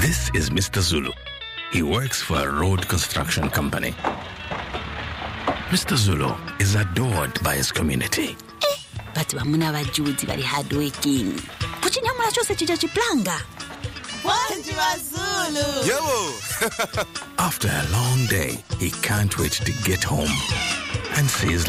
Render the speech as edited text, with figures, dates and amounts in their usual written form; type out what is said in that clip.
This is Mr. Zulu. He works for a road construction company. Mr. Zulu is adored by his community. But vamuna vajuzi vari hardworking. Kuchinyamula chose chicha chiplanga. Zulu. After a long day, he can't wait to get home and see his